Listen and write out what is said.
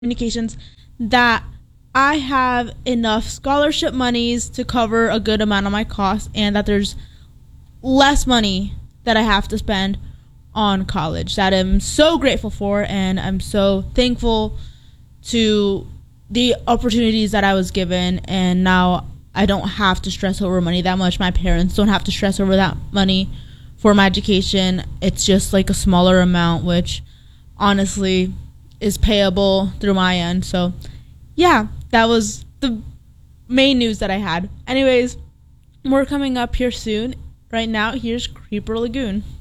communications that I have enough scholarship monies to cover a good amount of my costs, and that there's less money that I have to spend on college, that I'm so grateful for, and I'm so thankful to the opportunities that I was given. And now I don't have to stress over money that much. My parents don't have to stress over that money for my education. It's just like a smaller amount, which honestly is payable through my end. So yeah, that was the main news that I had. Anyways, more coming up here soon. Right now, here's Creeper Lagoon.